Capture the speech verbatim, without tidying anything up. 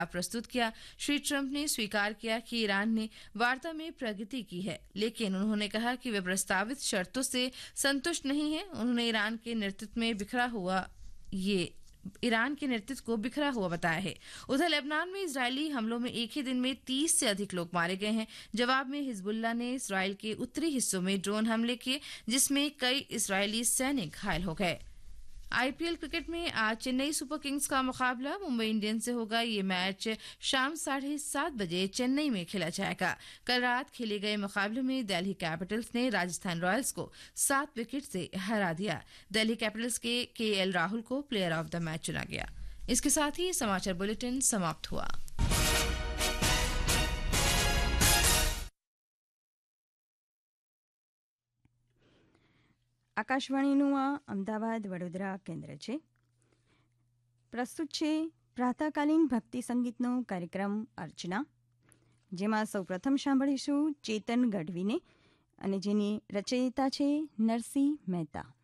प्रस्तुत किया। श्री ट्रंप ने स्वीकार किया कि ईरान ने वार्ता में प्रगति की है, लेकिन उन्होंने कहा कि वे प्रस्तावित शर्तों से संतुष्ट नहीं हैं। उन्होंने ईरान के नेतृत्व में बिखरा हुआ ये ईरान के नेतृत्व को बिखरा हुआ बताया है। उधर लेबनान में इजरायली हमलों में एक ही दिन में तीस से अधिक लोग मारे गए हैं। जवाब में हिजबुल्लाह ने इजरायल के उत्तरी हिस्सों में ड्रोन हमले किए, जिसमें कई इजरायली सैनिक घायल हो गए। आईपीएल क्रिकेट में आज चेन्नई सुपर किंग्स का मुकाबला मुंबई इंडियंस से होगा। ये मैच शाम साढ़े सात बजे चेन्नई में खेला जाएगा। कल रात खेले गए मुकाबले में दिल्ली कैपिटल्स ने राजस्थान रॉयल्स को सात विकेट से हरा दिया। दिल्ली कैपिटल्स के के एल राहुल को प्लेयर ऑफ द मैच चुना गया। इसके साथ ही समाचार बुलेटिन समाप्त हुआ। આકાશવાણીનું આ અમદાવાદ વડોદરા કેન્દ્ર છે. પ્રસ્તુત છે પ્રાતઃકાલીન ભક્તિ સંગીતનો કાર્યક્રમ અર્ચના, જેમાં સૌપ્રથમ સાંભળીશું ચેતન ગઢવીને અને જેની રચયિતા છે નરસિંહ મહેતા.